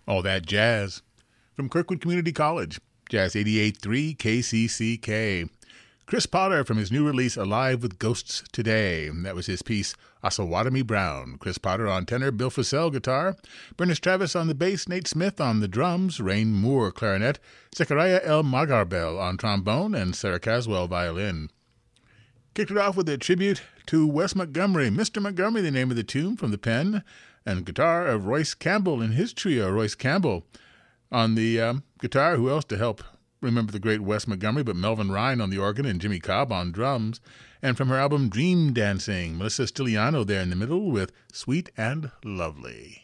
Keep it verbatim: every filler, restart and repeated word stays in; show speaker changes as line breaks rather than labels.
All That Jazz from Kirkwood Community College, Jazz eighty-eight point three K C C K. Chris Potter from his new release Alive with Ghosts Today. That was his piece Osawatomie Brown. Chris Potter on tenor, Bill Frisell guitar, Bernice Travis on the bass, Nate Smith on the drums, Rain Moore clarinet, Zechariah El Magarbel on trombone, and Sarah Caswell violin. Kicked it off with a tribute to Wes Montgomery. Mister Montgomery, the name of the tune, from the pen and guitar of Royce Campbell and his trio. Royce Campbell on the um, guitar. Who else to help remember the great Wes Montgomery but Melvin Ryan on the organ and Jimmy Cobb on drums. And from her album Dream Dancing, Melissa Stiliano there in the middle with Sweet and Lovely.